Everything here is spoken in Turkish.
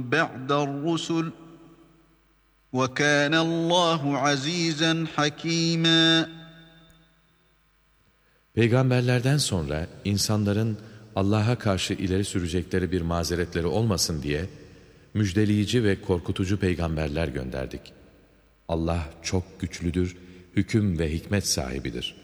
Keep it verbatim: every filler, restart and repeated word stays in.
بَعْدَ الرُّسُلِ وَكَانَ اللّٰهُ عَز۪يزًا حَك۪يمًا. Peygamberlerden sonra insanların Allah'a karşı ileri sürecekleri bir mazeretleri olmasın diye müjdeleyici ve korkutucu peygamberler gönderdik. Allah çok güçlüdür, hüküm ve hikmet sahibidir.